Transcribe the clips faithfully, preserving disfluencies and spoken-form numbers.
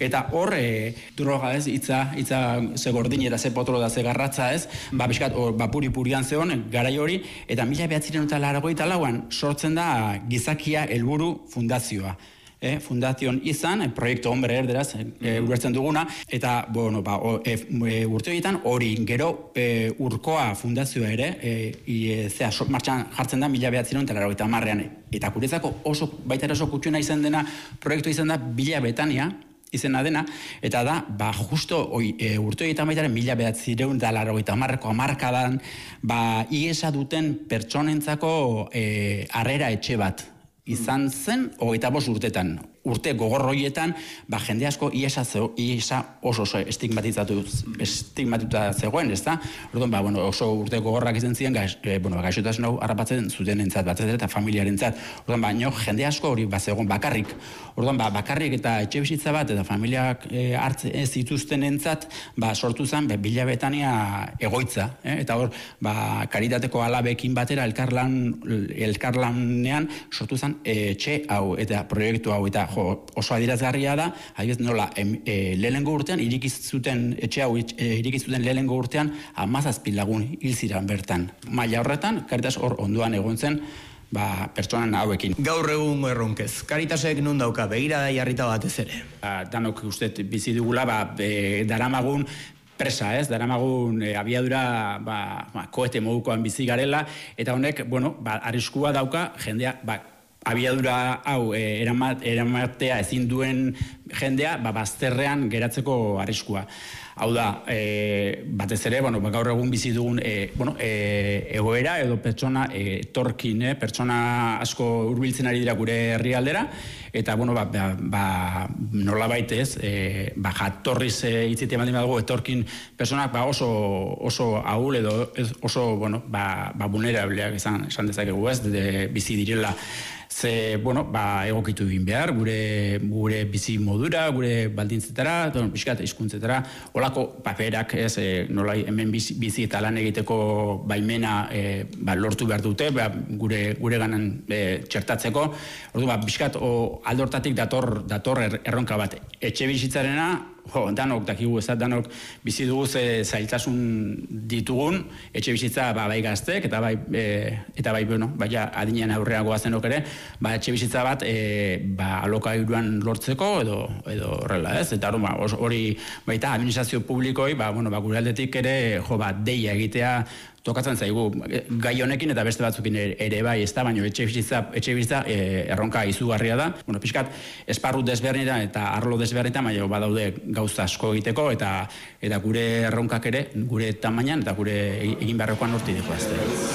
Eta hor, e, droga ez, itza, itza ze gordin eta ze potro da ze garratza ez, ba, biskat, or, ba, puri-purian zeon, garai hori, eta mila behatziren eta laurogeita lauan sortzen da Gizakia Helburu Fundazioa. E, fundazion izan, e, proiektu hombre erderaz, e, ulertzen duguna, eta, bueno, ba, o, e, e, urte horietan hori gero e, urkoa fundazioa ere, e, e, zea, so, martxan jartzen da mila behatziren eta laurogeita hamarrean. Eta guretzako oso, baita oso kutxuna izan dena, proiektu izan da Bila Betania, izena dena, eta da, ba, justo oi, e, urte horietan baitaren mila behatzireun eta laurogeita hamarreko hamarkadan, ba, iesa duten pertsonentzako e, harrera etxe bat izan zen, hogeita bost urtetan. Urte gogorroietan, ba, jende asko iesa, zeo, iesa oso oso estigmatizatu, estigmatituta zegoen, ez da? Orduan, ba, bueno, oso urte gogorrak izan ziren, gaiz, e, bueno, gaixotasun hau harrapatzen zuten entzat, bat eta familiaren entzat. Orduan, baino, jende asko hori bat zegoen bakarrik. Orduan, ba, bakarrik eta etxe bizitza bat, eta familiak e, hartze ez zituzten entzat, ba, sortu zen, be, Bila Betania egoitza, eh? Eta hor, ba, karitateko alabekin batera, elkarlan, elkarlanean sortu zen etxe hau, eta proiektu hau, eta jo, oso adierazgarria da, adibidez nola, e, lehenengo urtean, irikizuten, etxe hau, e, irikizuten lehenengo urtean, hamazazpi lagun hil ziren bertan. Maila horretan, Caritas hor ondoan egon zen, ba, pertsonan hauekin. Gaur egun erronkez, Caritasek nun dauka, begirada jarrita batez ere? Ba, danok uste bizi dugula, ba, e, daramagun, presa, ez, daramagun e, abiadura ba, ba, koete modukoan bizi garela, eta honek, bueno, ba, arriskua dauka, jendea, ba, abiadura hau e, eramat, eramatea ezin duen jendea, ba, bazterrean geratzeko arriskua. Hau da, e, batez ere, bueno, ba, gaur egun bizi dugun e, bueno, e, egoera edo pertsona e, torkin, eh, pertsona asko hurbiltzen ari dira gure herrialdera, eta, bueno, ba, ba, ba nola baitez, e, ba, jatorriz e, itzite eman dugu etorkin personak ba, oso, oso ahul edo oso, bueno, ba, ba vulnerableak esan, esan dezakegu ez, de, bizi direla. Ze, bueno, ba, egokitu egin behar, gure, gure bizi modura, gure baldintzetara, bueno, pixkat, hizkuntzetara, olako paperak, ez, e, nola hemen bizi, bizi eta lan egiteko baimena e, ba, lortu behar dute, ba, gure, gure ganan e, txertatzeko. Ordu, ba, pixkat, o, aldortatik dator, dator er, erronka bat. Etxe bizitzarena, jo, danok dakigu ez, danok bizi dugu ze zailtasun ditugun, etxe bizitza ba, bai gaztek, eta bai, e, eta bai, bueno, baina adinean aurrean goazenok ere, ba, etxe bizitza bat e, ba, alokairuan lortzeko edo edo horrela, ez? Eta hori baita administrazio publikoi, ba, bueno, ba, gure aldetik ere, jo, ba, deia egitea tokatzen zaigu gai honekin eta beste batzukin ere bai, ez da, baina etxe bizitza, etxe bizitza e, erronka izugarria da. Bueno, pixkat, esparru desberdinetan eta arlo desberdinetan, baina badaude gauza asko egiteko eta eta gure erronkak ere, gure tamainan eta gure egin beharrekoan horti diko azte.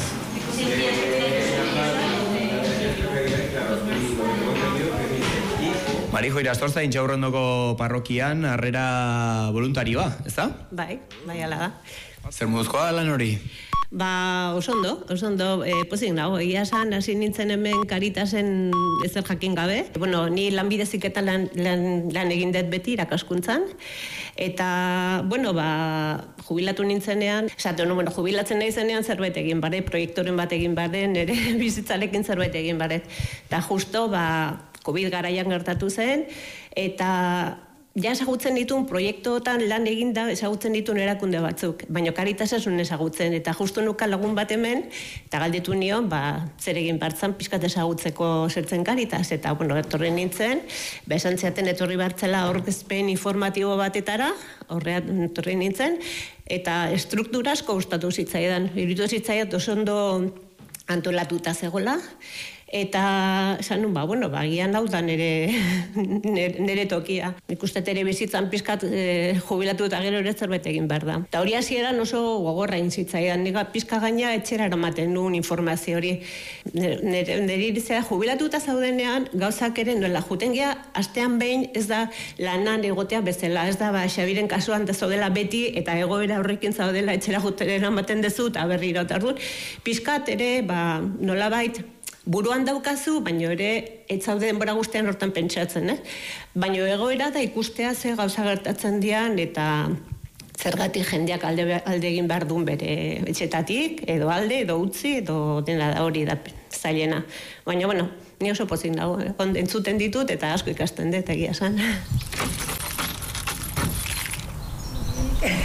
Marijo Irastorza, Intxaurrondoko parrokian, harrera voluntarioa, ez da? Bai, bai ala da. Zer moduzkoa lan hori? Ba, osondo, osondo, e, pozik nago, egia esan, hasi nintzen hemen Caritasen ezer jakin gabe. Bueno, ni lanbidezik eta lan, lan, lan egin dut beti irakaskuntzan, eta, bueno, ba, jubilatu nintzenean, esatu, no, bueno, jubilatzen nahi zenean zerbait egin bare, proiektoren bat egin bare, nire bizitzalekin zerbait egin bare. Eta justo, ba, COVID garaian gertatu zen, eta ja ezagutzen ditun proiektuotan lan eginda ezagutzen ditun erakunde batzuk, baina Caritas esun ezagutzen, eta justu nuka lagun bat hemen, eta galdetu nion, ba, zer egin bartzan pixkat ezagutzeko zertzen Caritas, eta, bueno, etorri nintzen, ba, esan ziaten etorri bartzela aurkezpen informatibo batetara, horrean etorri nintzen, eta struktura asko gustatu zitzaidan, iruditu zitzaidan oso ondo antolatuta zegoela, eta esan nun, ba, bueno, ba, gian hau da nire, nire, nire tokia. Nik uste ere bizitzan pizkat e, jubilatu eta gero ere zerbait egin behar da. Eta hori hasieran oso gogorra inzitzaidan, nik pizka gaina etxera eramaten nuen informazio hori. Nire, nire irizea jubilatu eta zaudenean gauzak ere nola juten gea, astean behin ez da lanan egotea bezala, ez da ba, Xabiren kasuan da zaudela beti eta egoera horrekin zaudela etxera juten eramaten dezu eta berriro eta orduan. Pizkat ere, ba, nolabait, buruan daukazu, baina ere ez zaude denbora guztian hortan pentsatzen, eh? Baina egoera da ikustea ze gauza gertatzen dian eta zergatik jendeak alde, alde egin behar duen bere etxetatik, edo alde, edo utzi, edo dena da hori da zailena. Baina, bueno, ni oso pozik nago, eh? Entzuten ditut eta asko ikasten dut egia esan.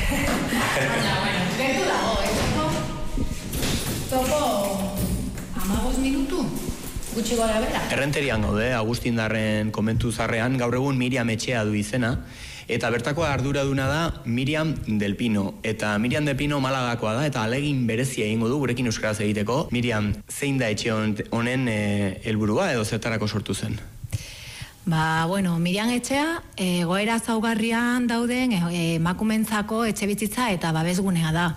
Baina, bueno, gertu dago, eh? Topo, amagos minutu, gutxi gora bera. Errenterian gaude, Agustindarren komentu zarrean, gaur egun Miriam Etxea du izena, eta bertako arduraduna da Miriam Del Pino. Eta Miriam Del Pino Malagakoa da, eta alegin berezia egingo du gurekin euskaraz egiteko. Miriam, zein da etxe honen helburua edo zertarako sortu zen? Ba, bueno, Miriam Etxea egoera zaugarrian dauden emakumentzako etxe bizitza eta babesgunea da.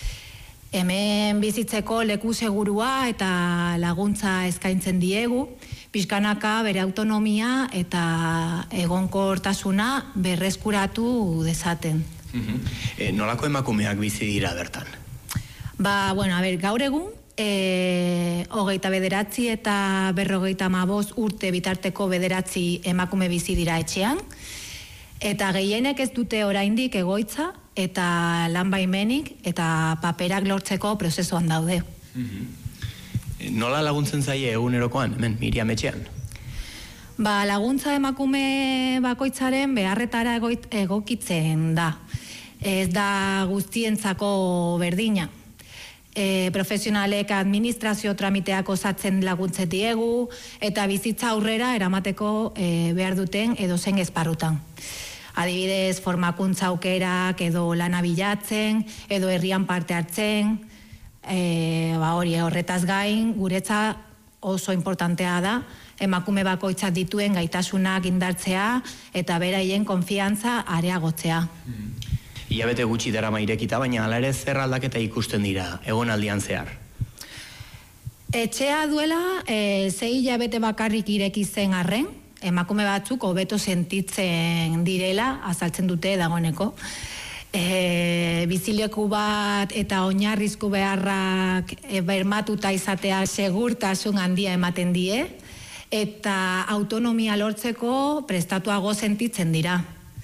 Hemen bizitzeko leku segurua eta laguntza eskaintzen diegu, pixkanaka bere autonomia eta egonkortasuna berreskuratu dezaten. E, nolako emakumeak bizi dira bertan? Ba, bueno, a ber, gaur egun, e, hogeita bederatzi eta berrogeita amabost urte bitarteko bederatzi emakume bizi dira etxean, eta gehienek ez dute oraindik egoitza eta lan baimenik eta paperak lortzeko prozesuan daude. Nola laguntzen zaie egunerokoan, hemen, Miriam Etxean? Ba, laguntza emakume bakoitzaren beharretara egokitzen da. Ez da guztientzako berdina. E, profesionalek administrazio tramiteak osatzen laguntzen diegu eta bizitza aurrera eramateko e, behar duten edozein esparrutan. Adibidez, formakuntza aukerak edo lana bilatzen, edo herrian parte hartzen, e, ba hori horretaz gain, guretza oso importantea da, emakume bakoitzak dituen gaitasunak indartzea eta beraien konfiantza areagotzea. Hilabete gutxi darama irekita, baina hala ere zer aldaketa ikusten dira egonaldian zehar? Etxea duela e, sei hilabete bakarrik ireki zen arren, emakume batzuk hobeto sentitzen direla, azaltzen dute dagoeneko. E, bizileku bat eta oinarrizko beharrak e, bermatuta izatea segurtasun handia ematen die, eta autonomia lortzeko prestatuago sentitzen dira.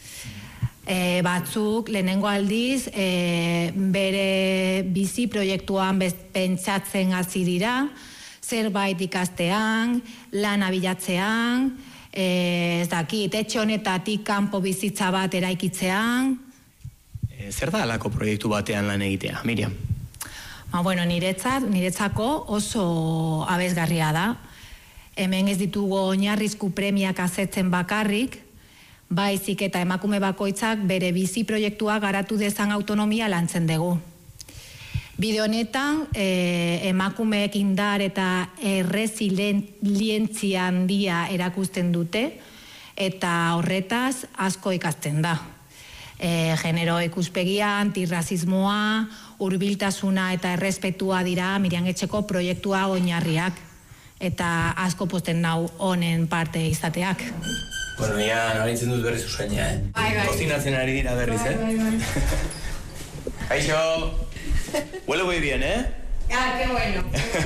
E, batzuk lehenengo aldiz e, bere bizi proiektuan pentsatzen hasi dira, zerbait ikastean, lana bilatzean, e, ez dakit, etxe honetatik kanpo bizitza bat eraikitzean. E, zer da alako proiektu batean lan egitea, Miriam? Ba, bueno, niretzat, niretzako oso abesgarria da. Hemen ez ditugu oinarrizko premiak asetzen bakarrik, baizik eta emakume bakoitzak bere bizi proiektua garatu dezan autonomia lantzen dugu. Bide honetan, e, emakumeek indar eta erresilientzia handia erakusten dute, eta horretaz asko ikasten da. E, genero ikuspegia, antirrazismoa, hurbiltasuna eta errespetua dira Miriam Etxeko proiektua oinarriak, eta asko posten nau honen parte izateak. Bueno, ya nabaritzen dut berriz usaina, eh? Bai, bai. Kostinatzen ari dira berriz, eh? Bai, bai, bai. Kaixo! Huele muy bien, ¿eh? Ah, qué bueno.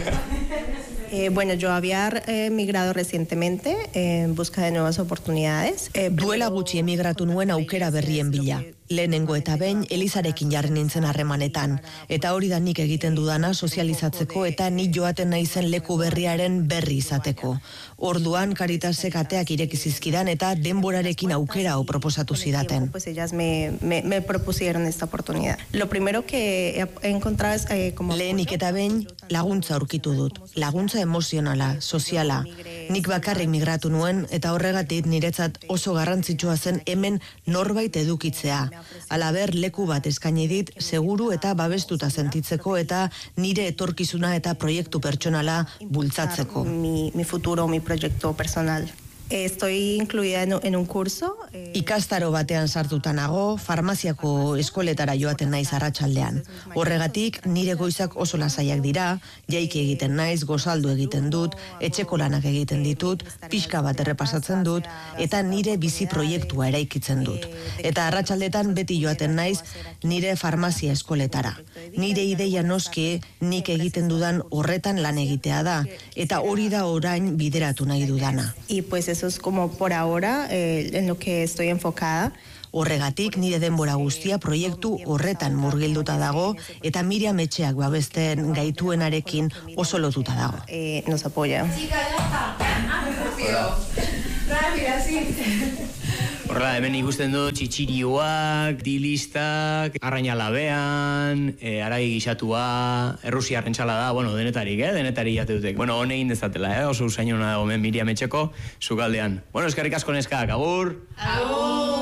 Eh, bueno, yo había eh, migrado recientemente eh, en busca de nuevas oportunidades. Eh, Duela gutxi emigratu nuen aukera berrien bila. Lehenengo eta behin Elizarekin jarri nintzen harremanetan. Eta hori da nik egiten dudana sozializatzeko eta ni joaten naizen leku berriaren berri izateko. Orduan Caritasek ateak ireki zizkidan eta denborarekin aukera hau proposatu zidaten. Pues ellas me, me, me propusieron esta oportunidad. Lo primero que he encontrado es eh, como... Lehenik eta behin laguntza aurkitu dut. Laguntza emozionala, soziala. Nik bakarrik migratu nuen eta horregatik niretzat oso garrantzitsua zen hemen norbait edukitzea. Alaber leku bat eskaini dit seguru eta babestuta sentitzeko eta nire etorkizuna eta proiektu pertsonala bultzatzeko. Mi, mi futuro, mi proyecto personal. Estoy incluida en, en un curso. Eh... Ikastaro batean sartuta nago, farmaziako eskoletara joaten naiz arratsaldean. Horregatik nire goizak oso lasaiak dira, jaiki egiten naiz, gozaldu egiten dut, etxeko lanak egiten ditut, pixka bat errepasatzen dut, eta nire bizi proiektua eraikitzen dut. Eta arratsaldetan beti joaten naiz nire farmazia eskoletara. Nire ideia noski nik egiten dudan horretan lan egitea da, eta hori da orain bideratu nahi dudana. Y pues eso es como por ahora eh, en lo que estoy enfocada. Horregatik nire denbora guztia proiektu horretan murgilduta dago eta Miriam Etxeak babesten gaituenarekin oso lotuta dago. Eh, nos apoya. Chica, ya está. Ah, rápido. Rápido, sí. Horrela, hemen ikusten du txitxirioak, dilistak, arraina labean, e, aragi gisatua, errusiar entsalada, bueno, denetarik, eh? Denetarik jate dutek. Bueno, hone egin dezatela, eh? Oso usain hona dago Miriam etxeko, sukaldean. Bueno, eskerrik asko neskak, agur! Agur!